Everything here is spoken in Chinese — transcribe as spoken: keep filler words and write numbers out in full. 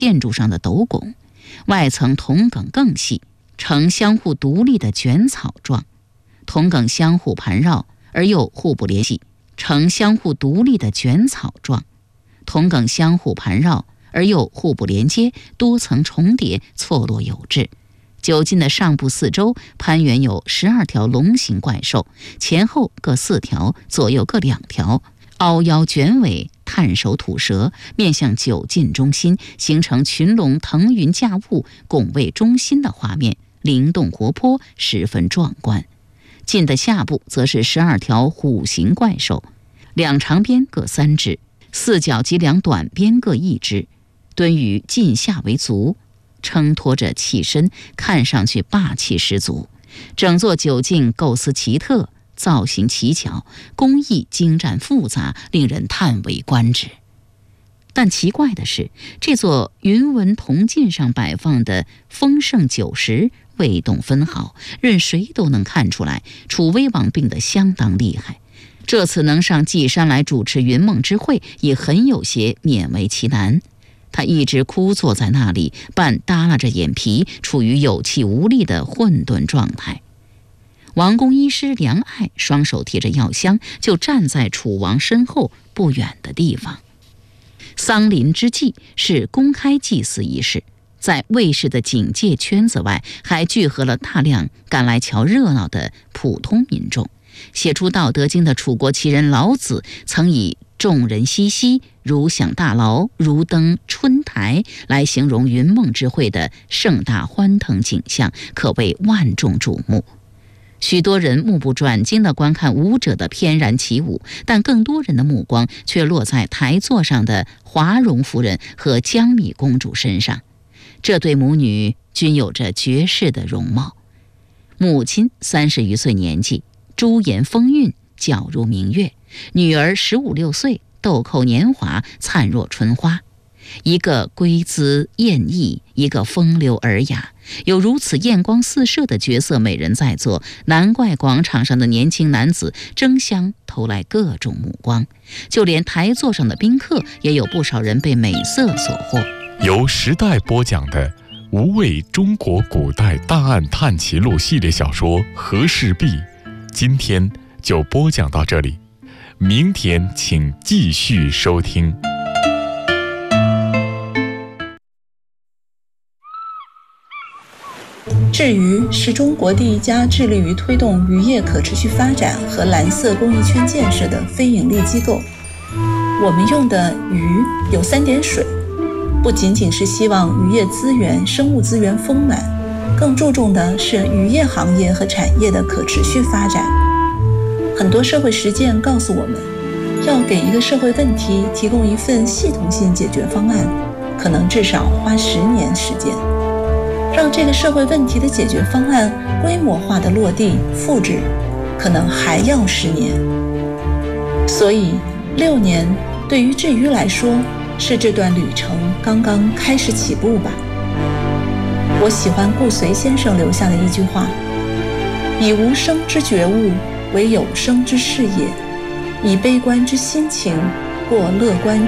建筑上的斗拱，外层铜梗更细，呈相互独立的卷草状，铜梗相互盘绕而又互不联系，呈相互独立的卷草状，铜梗相互盘绕而又互不连接，多层重叠，错落有致。酒进的上部四周攀援有十二条龙形怪兽，前后各四条，左右各两条，凹腰卷尾，探手吐舌，面向酒进中心，形成群龙腾云驾雾，拱卫中心的画面，灵动活泼，十分壮观。进的下部则是十二条虎形怪兽，两长边各三只，四角及两短边各一只，蹲于近下为足，撑托着气身，看上去霸气十足。整座酒境构思奇特，造型奇巧，工艺精湛复杂，令人叹为观止。但奇怪的是，这座云纹铜镜上摆放的丰盛酒食未动分毫，任谁都能看出来，楚威王病得相当厉害。这次能上稷山来主持云梦之会，也很有些勉为其难。他一直枯坐在那里，半耷拉着眼皮，处于有气无力的混沌状态。王宫医师梁爱双手提着药箱，就站在楚王身后不远的地方。丧临之际是公开祭祀仪式，在卫士的警戒圈子外，还聚合了大量赶来瞧热闹的普通民众。写出《道德经》的楚国奇人老子曾以众人熙熙，如享大劳，如登春台来形容云梦之会的盛大欢腾景象，可谓万众瞩目。许多人目不转睛地观看舞者的翩然起舞，但更多人的目光却落在台座上的华容夫人和江米公主身上。这对母女均有着绝世的容貌，母亲三十余岁年纪，朱颜风韵，皎如明月；女儿十五六岁，豆蔻年华，灿若春花。一个归姿艳逸，一个风流尔雅，有如此艳光四射的绝色美人在座，难怪广场上的年轻男子争相投来各种目光，就连台座上的宾客也有不少人被美色所惑。 由时代播讲的《无畏中国古代大案探奇录》系列小说《和氏璧》，今天就播讲到这里，明天请继续收听。 智渔是中国第一家致力于推动渔业可持续发展和蓝色公益圈建设的非营利机构。我们用的鱼有三点水，不仅仅是希望渔业资源、生物资源丰满，更注重的是渔业行业和产业的可持续发展。很多社会实践告诉我们，要给一个社会问题提供一份系统性解决方案，可能至少花十年时间。让这个社会问题的解决方案规模化的落地复制，可能还要十年。所以六年对于智渔来说，是这段旅程刚刚开始起步吧。我喜欢顾随先生留下的一句话：以无声之觉悟为有声之事业，以悲观之心情过乐观